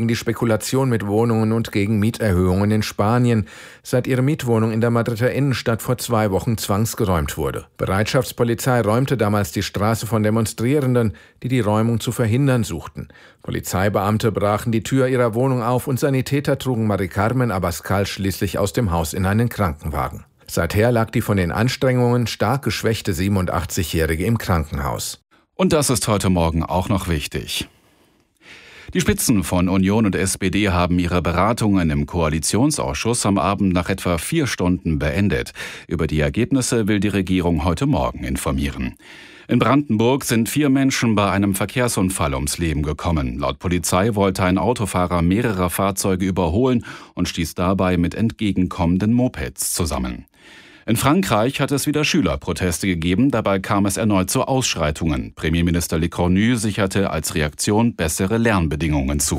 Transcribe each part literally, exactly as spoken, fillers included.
gegen die Spekulation mit Wohnungen und gegen Mieterhöhungen in Spanien, seit ihre Mietwohnung in der Madrider Innenstadt vor zwei Wochen zwangsgeräumt wurde. Bereitschaftspolizei räumte damals die Straße von Demonstrierenden, die die Räumung zu verhindern suchten. Polizeibeamte brachen die Tür ihrer Wohnung auf und Sanitäter trugen Mari Carmen Abascal schließlich aus dem Haus in einen Krankenwagen. Seither lag die von den Anstrengungen stark geschwächte siebenundachtzigjährige im Krankenhaus. Und das ist heute Morgen auch noch wichtig. Die Spitzen von Union und S P D haben ihre Beratungen im Koalitionsausschuss am Abend nach etwa vier Stunden beendet. Über die Ergebnisse will die Regierung heute Morgen informieren. In Brandenburg sind vier Menschen bei einem Verkehrsunfall ums Leben gekommen. Laut Polizei wollte ein Autofahrer mehrere Fahrzeuge überholen und stieß dabei mit entgegenkommenden Mopeds zusammen. In Frankreich hat es wieder Schülerproteste gegeben, dabei kam es erneut zu Ausschreitungen. Premierminister Le Cornu sicherte als Reaktion bessere Lernbedingungen zu.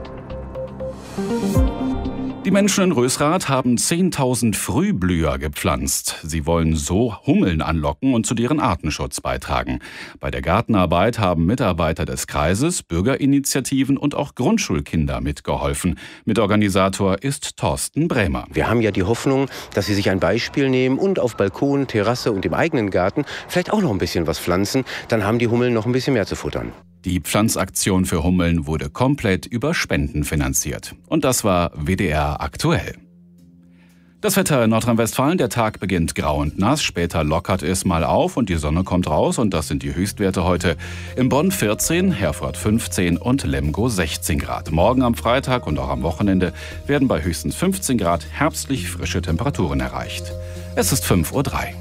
Die Menschen in Rösrath haben zehntausend Frühblüher gepflanzt. Sie wollen so Hummeln anlocken und zu deren Artenschutz beitragen. Bei der Gartenarbeit haben Mitarbeiter des Kreises, Bürgerinitiativen und auch Grundschulkinder mitgeholfen. Mitorganisator ist Thorsten Brämer. Wir haben ja die Hoffnung, dass sie sich ein Beispiel nehmen und auf Balkon, Terrasse und im eigenen Garten vielleicht auch noch ein bisschen was pflanzen. Dann haben die Hummeln noch ein bisschen mehr zu futtern. Die Pflanzaktion für Hummeln wurde komplett über Spenden finanziert. Und das war W D R aktuell. Das Wetter in Nordrhein-Westfalen, der Tag beginnt grau und nass, später lockert es mal auf und die Sonne kommt raus und das sind die Höchstwerte heute. In Bonn vierzehn, Herford fünfzehn und Lemgo sechzehn Grad. Morgen am Freitag und auch am Wochenende werden bei höchstens fünfzehn Grad herbstlich frische Temperaturen erreicht. Es ist fünf Uhr drei.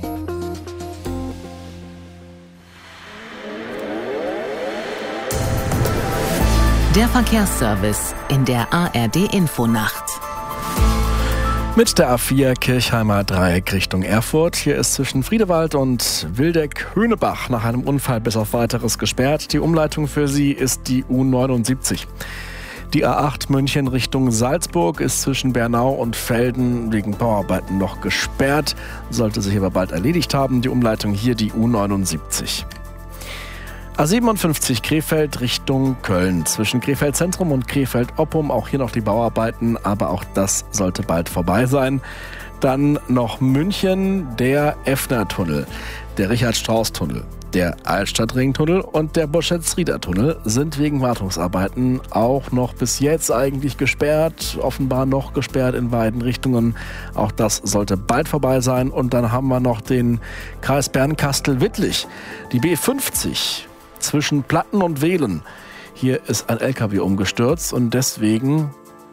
Der Verkehrsservice in der A R D-Infonacht. Mit der A vier Kirchheimer Dreieck Richtung Erfurt. Hier ist zwischen Friedewald und Wildeck-Höhnebach nach einem Unfall bis auf Weiteres gesperrt. Die Umleitung für Sie ist die U neunundsiebzig. Die A acht München Richtung Salzburg ist zwischen Bernau und Velden wegen Bauarbeiten noch gesperrt. Sollte sich aber bald erledigt haben. Die Umleitung hier die U neunundsiebzig. A siebenundfünfzig Krefeld Richtung Köln. Zwischen Krefeld Zentrum und Krefeld Oppum auch hier noch die Bauarbeiten, aber auch das sollte bald vorbei sein. Dann noch München, der Effner-Tunnel, der Richard-Strauss-Tunnel, der Altstadtring-Tunnel und der Boschetz-Rieder-Tunnel sind wegen Wartungsarbeiten auch noch bis jetzt eigentlich gesperrt, offenbar noch gesperrt in beiden Richtungen. Auch das sollte bald vorbei sein. Und dann haben wir noch den Kreis Bernkastel-Wittlich, die B fünfzig. Zwischen Platten und Wehlen. Hier ist ein L K W umgestürzt und deswegen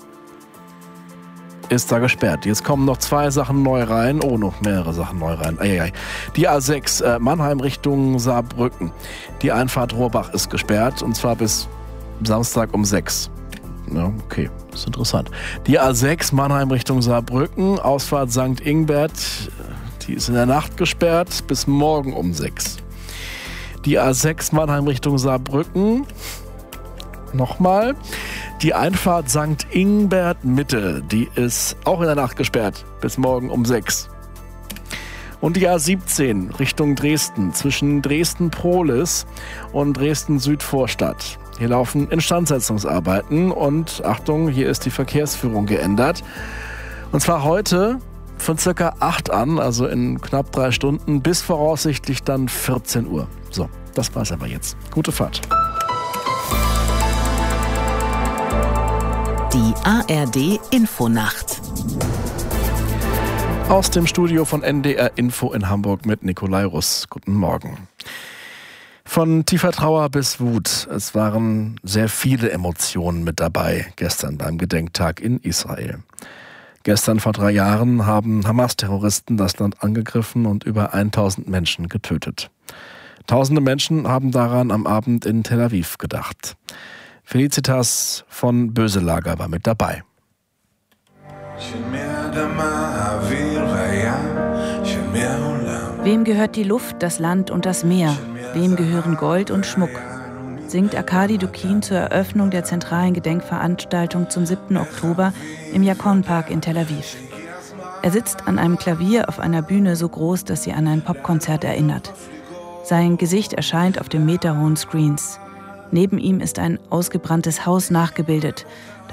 ist da gesperrt. Jetzt kommen noch zwei Sachen neu rein. Oh, noch mehrere Sachen neu rein. Eieiei. Die A sechs äh, Mannheim Richtung Saarbrücken. Die Einfahrt Rohrbach ist gesperrt und zwar bis Samstag um sechs. Ja, okay, das ist interessant. Die A sechs Mannheim Richtung Saarbrücken, Ausfahrt Sankt Ingbert, die ist in der Nacht gesperrt bis morgen um sechs. Die A sechs Mannheim Richtung Saarbrücken. Nochmal. Die Einfahrt Sankt Ingbert Mitte, die ist auch in der Nacht gesperrt bis morgen um sechs. Und die A siebzehn Richtung Dresden, zwischen Dresden-Prohlis und Dresden-Südvorstadt. Hier laufen Instandsetzungsarbeiten und Achtung, hier ist die Verkehrsführung geändert. Und zwar heute von circa acht an, also in knapp drei Stunden, bis voraussichtlich dann vierzehn Uhr. So, das war's aber jetzt. Gute Fahrt. Die A R D-Infonacht. Aus dem Studio von N D R Info in Hamburg mit Nikolai Russ. Guten Morgen. Von tiefer Trauer bis Wut. Es waren sehr viele Emotionen mit dabei gestern beim Gedenktag in Israel. Gestern vor drei Jahren haben Hamas-Terroristen das Land angegriffen und über tausend Menschen getötet. Tausende Menschen haben daran am Abend in Tel Aviv gedacht. Felicitas von Böselager war mit dabei. Wem gehört die Luft, das Land und das Meer? Wem gehören Gold und Schmuck? Singt Arkadi Dukin zur Eröffnung der zentralen Gedenkveranstaltung zum siebten Oktober im Yakon-Park in Tel Aviv. Er sitzt an einem Klavier auf einer Bühne so groß, dass sie an ein Popkonzert erinnert. Sein Gesicht erscheint auf den meterhohen Screens. Neben ihm ist ein ausgebranntes Haus nachgebildet.